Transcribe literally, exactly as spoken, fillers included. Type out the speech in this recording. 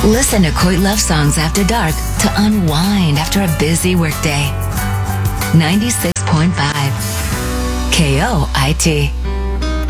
Listen to Coit Love Songs After Dark to unwind after a busy workday. ninety-six point five K O I T.